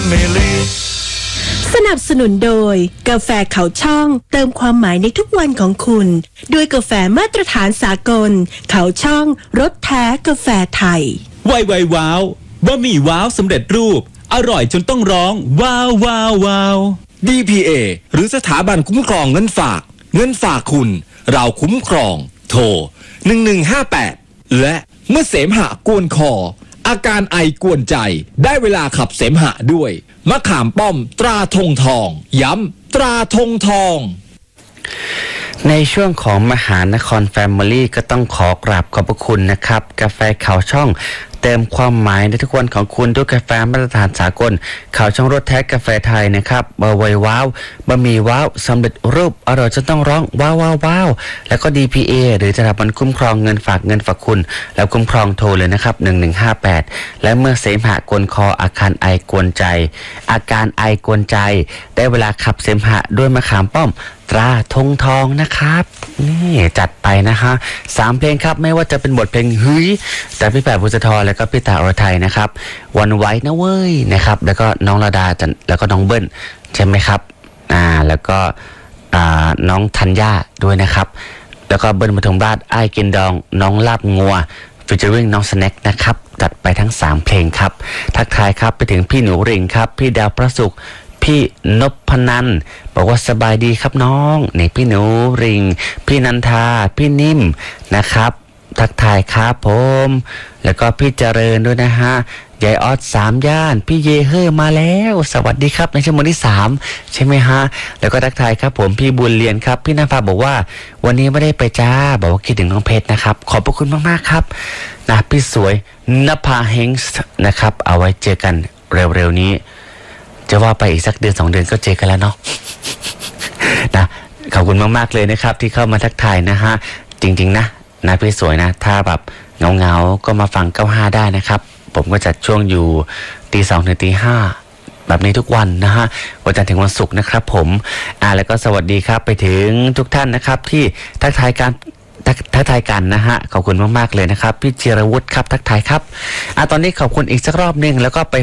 Family สนับสนุนโดยกาแฟเขาช่องเติมความหมายในทุกวันของคุณด้วยกาแฟมาตรฐานสากลเขาช่องรสแท้กาแฟไทยไวว้าวบะหมี่ว้าวสำเร็จรูปอร่อยจนต้องร้องว้าวว้าวว้าว DPA หรือสถาบันคุ้มครองเงินฝากคุณเราคุ้มครองโทร1158และเมื่อเสมหะกวนคออาการไอกวนใจได้เวลาขับเสมหะด้วยมะขามป้อมตราธงทองย้ำตราธงทองในช่วงของมหานครแฟมิลี่ก็ต้องขอกราบขอบพระคุณนะครับกาแฟเขาช่องเติมความหมายในทุกวันของคุณด้วยกาแฟมาตรฐานสากลเขาช่องรสแท้กาแฟไทยนะครับบะไวว้าวบะหมี่ว้าวสำเร็จรูปอร่อยจนต้องร้องว้าวว้าวว้าวแล้วก็ DPA หรือสถาบันคุ้มครองเงินฝากคุณแล้วคุ้มครองโทรเลยนะครับ1158และเมื่อเสมหะกวนคออาการไอกวนใจอาการไอกวนใจได้เวลาขับเสมหะด้วยมะขามป้อมตราธงทองนะครับนี่จัดไปนะฮะ3เพลงครับไม่ว่าจะเป็นบทเพลงฮึยแต่พี่แปะพุทธทรแล้วก็พี่ตาอรไทยนะครับวันไว้นะเว้ยนะครับแล้วก็น้องระดาจันแล้วก็น้องเบิ้ลใช่ไหมครับแล้วก็น้องธัญญาด้วยนะครับแล้วก็เบิ้ลปทุมราชไอ้กินดองน้องลาบงัวฟีเจอริ่งน้องสแน็คนะครับจัดไปทั้ง3เพลงครับทักทายครับไปถึงพี่หนูริงครับพี่ดาวประสุขพี่นพนันบอกว่าสบายดีครับน้องนี่พี่หนูริงพี่นันทาพี่นิ่มนะครับทักทายครับผมแล้วก็พี่เจริญด้วยนะฮะยายออด3ย่านพี่เยเฮอร์มาแล้วสวัสดีครับในชั่วโมงที่3ใช่ไหมฮะแล้วก็ทักทายครับผมพี่บุญเรียนครับพี่นภาบอกว่าวันนี้ไม่ได้ไปจ้าบอกว่าคิดถึงน้องเพชรนะครับขอบพระคุณมากๆครับนะพี่สวยนภาเฮงส์นะครับเอาไว้เจอกันเร็วๆนี้จะว่าไปอีกสักเดือน2เดือนก็เจอกันแล้วเนาะนะขอบคุณมากๆเลยนะครับที่เข้ามาทักทายนะฮะจริงๆนะพี่สวยนะถ้าแบบเงาก็มาฟัง95ได้นะครับผมก็จัดช่วงอยู่ตี 2 ถึงตี 5แบบนี้ทุกวันนะฮะวันจันทร์ถึงวันศุกร์นะครับผมแล้วก็สวัสดีครับไปถึงทุกท่านนะครับที่ทักทายกันนะฮะขอบคุณมากๆเลยนะครับพี่จิรวุฒิครับทักทายครับตอนนี้ขอบคุณอีกสักรอบนึงแล้วก็ไป